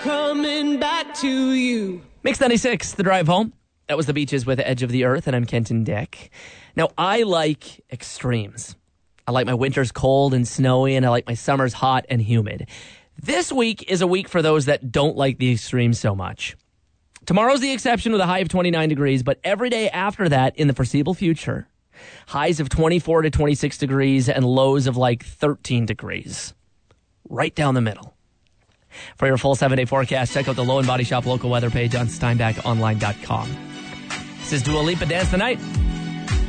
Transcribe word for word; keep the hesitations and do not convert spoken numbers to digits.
Coming back to you. Mix ninety-six, The Drive Home. That was The Beaches with Edge of the Earth, and I'm Kenton Dick. Now, I like extremes. I like my winters cold and snowy, and I like my summers hot and humid. This week is a week for those that don't like the extremes so much. Tomorrow's the exception with a high of twenty-nine degrees, but every day after that in the foreseeable future, highs of twenty-four to twenty-six degrees and lows of like thirteen degrees. Right down the middle. For your full seven-day forecast, check out the Low and Body Shop local weather page on steinbach online dot com. This is Dua Lipa, Dance the Night.